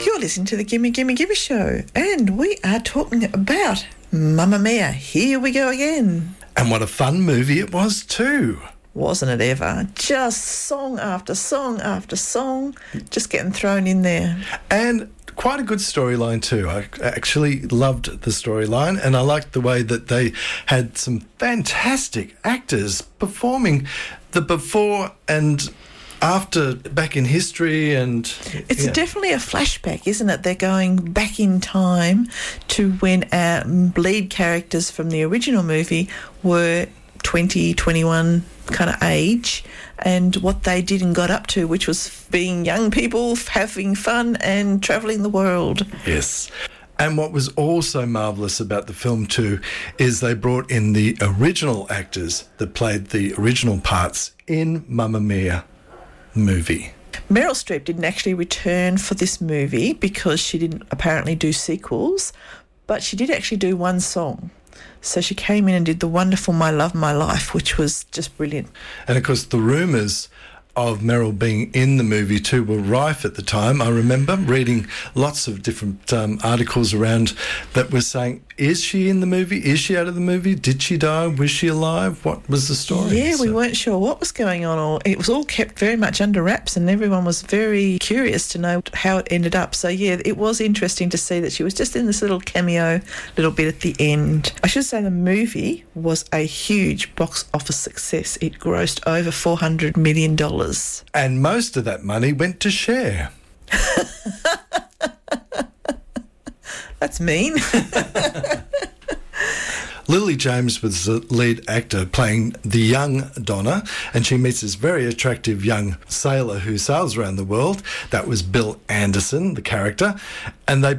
You're listening to the Gimme Gimme Gimme Show, and we are talking about Mamma Mia. Here we go again. And what a fun movie it was too. Wasn't it ever? Just song after song after song, just getting thrown in there. And quite a good storyline too. I actually loved the storyline, and I liked the way that they had some fantastic actors performing the before and after back in history. And it's definitely a flashback, isn't it? They're going back in time to when our lead characters from the original movie were 20, 21 kind of age, and what they did and got up to, which was being young people, having fun and travelling the world. Yes. And what was also marvellous about the film too is they brought in the original actors that played the original parts in Mamma Mia movie. Meryl Streep didn't actually return for this movie because she didn't apparently do sequels, but she did actually do one song. So she came in and did the wonderful My Love, My Life, which was just brilliant. And, of course, the rumours of Meryl being in the movie too were rife at the time. I remember reading lots of different articles around that were saying, is she in the movie? Is she out of the movie? Did she die? Was she alive? What was the story? Yeah, we weren't sure what was going on. It was all kept very much under wraps, and everyone was very curious to know how it ended up. So, yeah, it was interesting to see that she was just in this little cameo little bit at the end. I should say the movie was a huge box office success. It grossed over $400 million. And most of that money went to Cher. That's mean. Lily James was the lead actor playing the young Donna, and she meets this very attractive young sailor who sails around the world. That was Bill Anderson, the character, and they